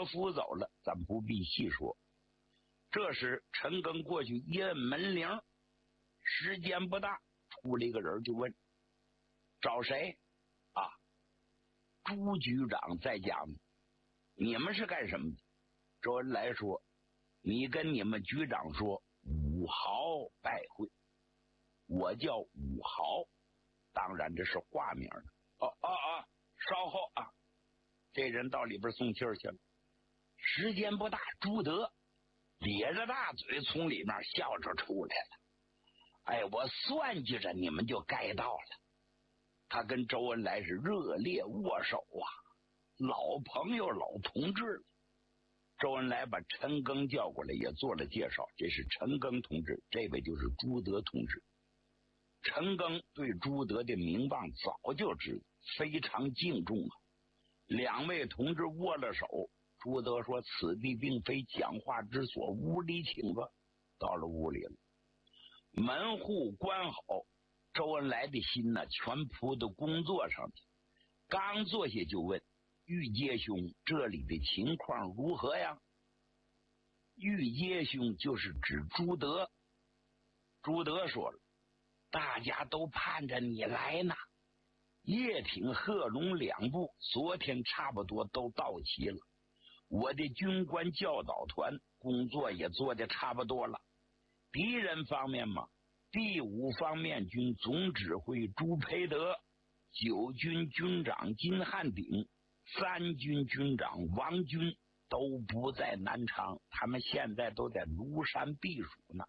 德扶走了，咱不必细说。这时陈赓过去一摁门铃，时间不大，出来一个人就问：找谁啊？朱局长在家吗？你们是干什么的？周恩来说：你跟你们局长说武豪拜会。我叫武豪，当然这是化名的。稍后啊。这人到里边送气儿去了。时间不大，朱德咧着大嘴从里面笑着出来了。哎，我算计着你们就该到了。他跟周恩来是热烈握手啊，老朋友老同志了。周恩来把陈赓叫过来也做了介绍，这是陈赓同志，这位就是朱德同志。陈赓对朱德的名望早就知道，非常敬重啊。两位同志握了手，朱德说：此地并非讲话之所，屋里请吧。到了屋里了，门户关好，周恩来的心呢全扑到工作上去。刚坐下就问：玉阶兄，这里的情况如何呀？玉阶兄就是指朱德。朱德说了：大家都盼着你来呢。叶挺、贺龙两部昨天差不多都到齐了，我的军官教导团工作也做得差不多了。敌人方面嘛，第5方面军总指挥朱培德、9军军长金汉鼎、3军军长王军都不在南昌，他们现在都在庐山避暑呢。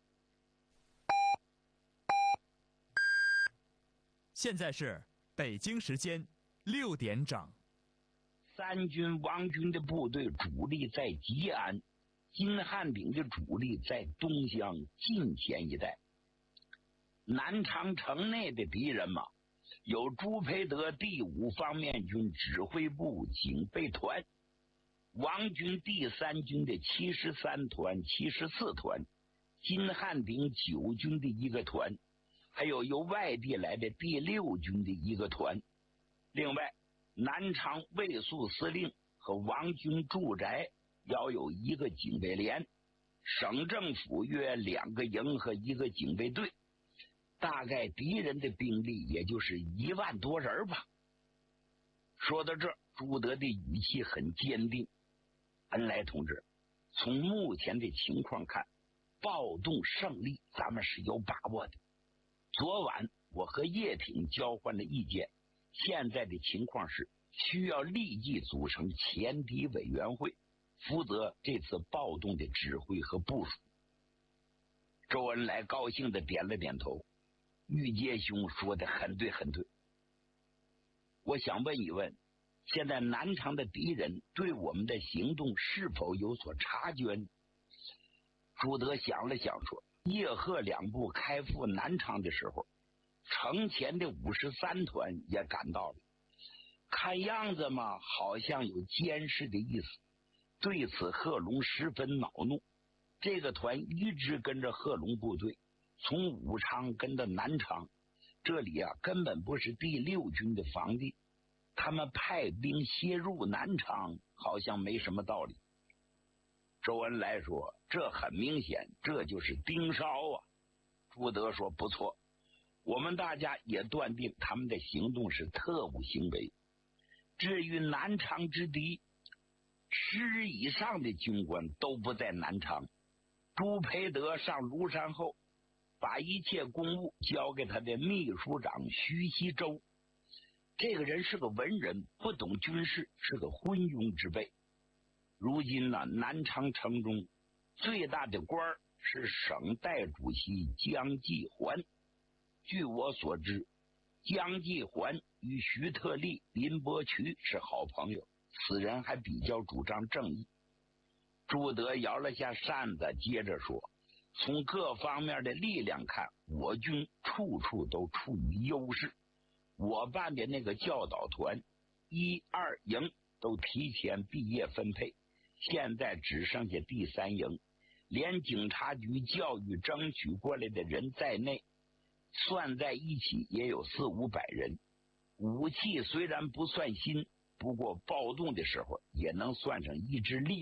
现在是北京时间6点整。 3军王军的部队主力在吉安，金汉鼎的主力在东乡晋县一带。南昌城内的敌人嘛，有朱培德第5方面军指挥部警备团，王军第3军的73团、74团，金汉鼎9军的一个团，还有由外地来的第6军的一个团。另外，南昌卫戍司令和王军驻宅要有一个警备连，省政府约2个营和1个警备队，大概敌人的兵力也就是1万多人吧。说到这儿，朱德的语气很坚定：恩来同志，从目前的情况看，暴动胜利咱们是有把握的。昨晚我和叶挺交换了意见，现在的情况是需要立即组成前敌委员会，负责这次暴动的指挥和部署。周恩来高兴地点了点头：玉阶兄说的很对很对。我想问一问，现在南昌的敌人对我们的行动是否有所察觉呢？朱德想了想说：叶贺两部开赴南昌的时候，城前的53团也赶到了，看样子嘛，好像有监视的意思。对此贺龙十分恼怒，这个团一直跟着贺龙部队，从武昌跟到南昌，这里啊根本不是第6军的防地，他们派兵歇入南昌好像没什么道理。周恩来说：这很明显，这就是盯梢啊。朱德说：不错，我们大家也断定他们的行动是特务行为。至于南昌之敌，10以上的军官都不在南昌。朱培德上庐山后，把一切公务交给他的秘书长徐锡洲。这个人是个文人，不懂军事，是个昏庸之辈。如今呢，南昌城中最大的官是省代主席江继环。据我所知，江继环与徐特立、林伯渠是好朋友，此人还比较主张正义。朱德摇了下扇子，接着说：从各方面的力量看，我军处处都处于优势。我办的那个教导团1、2营都提前毕业分配，现在只剩下第3营，连警察局教育争取过来的人在内，算在一起也有400-500人。武器虽然不算新，不过暴动的时候也能算上一支力